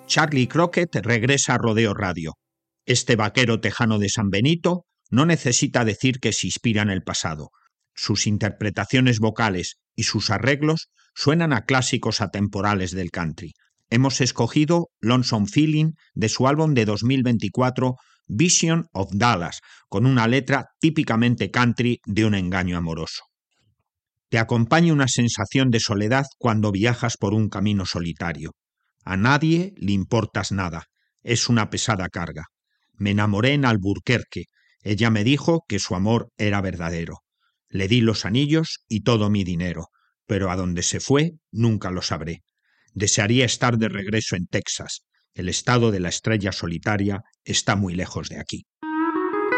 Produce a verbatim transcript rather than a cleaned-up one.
Charlie Crockett regresa a Rodeo Radio. Este vaquero tejano de San Benito no necesita decir que se inspira en el pasado. Sus interpretaciones vocales y sus arreglos suenan a clásicos atemporales del country. Hemos escogido Lonesome Feeling de su álbum de dos mil veinticuatro, Vision of Dallas, con una letra típicamente country de un engaño amoroso. Te acompaña una sensación de soledad cuando viajas por un camino solitario. A nadie le importas nada, es una pesada carga. Me enamoré en Alburquerque, ella me dijo que su amor era verdadero. Le di los anillos y todo mi dinero, pero a dónde se fue nunca lo sabré. Desearía estar de regreso en Texas. El estado de la estrella solitaria está muy lejos de aquí.